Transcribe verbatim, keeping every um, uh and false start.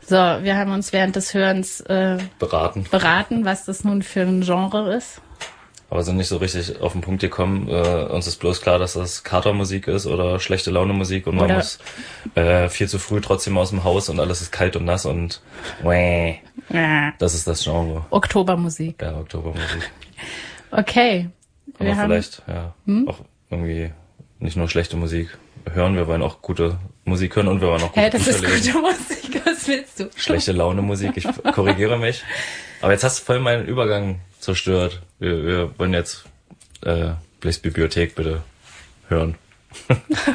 So, wir haben uns während des Hörens äh, beraten. beraten, was das nun für ein Genre ist. Aber sind nicht so richtig auf den Punkt gekommen. Äh, uns ist bloß klar, dass das Katermusik ist oder schlechte Laune Musik und man Oder muss äh, viel zu früh trotzdem aus dem Haus und alles ist kalt und nass und wäh. Ja. Das ist das Genre. Oktobermusik. Ja, Oktobermusik. Okay. Aber Wir haben, vielleicht ja hm? auch irgendwie nicht nur schlechte Musik hören, wir wollen auch gute Musik hören und wir wollen auch gute Hä, das Bücher ist lesen. gute Musik, was willst du? Schlechte Laune Musik, ich korrigiere mich. Aber jetzt hast du voll meinen Übergang zerstört. Wir, wir wollen jetzt äh, Blaze Bibliothek bitte hören.